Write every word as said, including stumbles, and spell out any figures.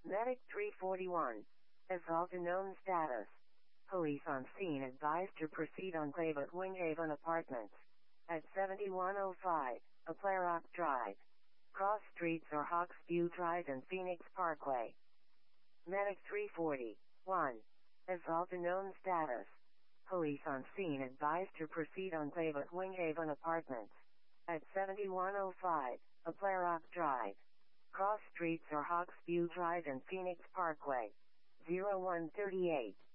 Medic three forty-one. Assault unknown status. Police on scene advised to proceed on Clave at Winghaven Apartments. At seventy-one oh five, Aplarock Drive. Cross streets or Hawksview Drive and Phoenix Parkway. Medic three forty-one. Assault unknown status. Police on scene advised to proceed on Clave at Winghaven Apartments. At seventy-one oh five, Aplarock Drive. Cross streets or Hawksview Drive and Phoenix Parkway. zero one thirty-eight.